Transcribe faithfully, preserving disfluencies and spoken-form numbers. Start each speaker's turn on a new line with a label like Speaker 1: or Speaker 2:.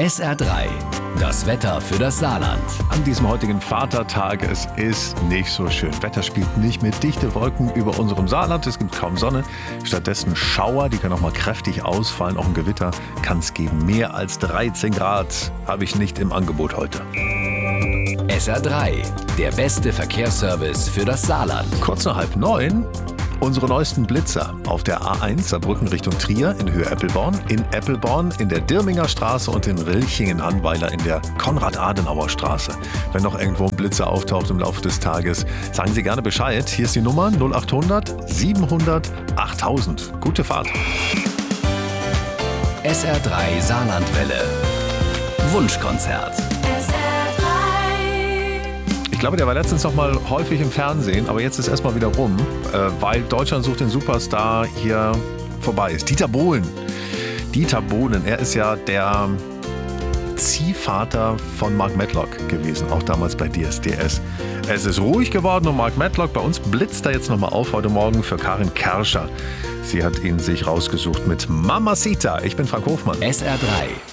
Speaker 1: S R drei, das Wetter für das Saarland.
Speaker 2: An diesem heutigen Vatertag, es ist nicht so schön. Wetter spielt nicht mit, dichte Wolken über unserem Saarland. Es gibt kaum Sonne, stattdessen Schauer, die können auch mal kräftig ausfallen. Auch ein Gewitter kann es geben. Mehr als dreizehn Grad habe ich nicht im Angebot heute.
Speaker 1: S R drei, der beste Verkehrsservice für das Saarland.
Speaker 2: Kurz nach halb neun. Unsere neuesten Blitzer auf der A eins Saarbrücken Richtung Trier in Höhe Eppelborn, in Eppelborn, in der Dirminger Straße und in Rilchingen-Annweiler in der Konrad-Adenauer-Straße. Wenn noch irgendwo ein Blitzer auftaucht im Laufe des Tages, sagen Sie gerne Bescheid. Hier ist die Nummer null acht hundert siebenhundert achttausend. Gute Fahrt.
Speaker 1: S R drei Saarlandwelle. Wunschkonzert.
Speaker 2: Ich glaube, der war letztens noch mal häufig im Fernsehen, aber jetzt ist erstmal wieder rum, äh, weil Deutschland sucht den Superstar hier vorbei ist. Dieter Bohlen. Dieter Bohlen, er ist ja der Ziehvater von Mark Medlock gewesen, auch damals bei D S D S. Es ist ruhig geworden um Mark Medlock. Bei uns blitzt er jetzt noch mal auf heute Morgen für Karin Kerscher. Sie hat ihn sich rausgesucht mit Mamacita. Ich bin Frank Hofmann.
Speaker 1: S R drei.